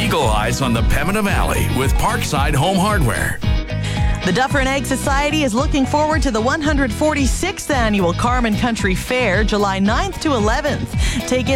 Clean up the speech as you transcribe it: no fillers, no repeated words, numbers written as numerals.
Eagle Eyes on the Pembina Valley with Parkside Home Hardware. The Dufferin Egg Society is looking forward to the 146th annual Carman Country Fair, July 9th to 11th. Take in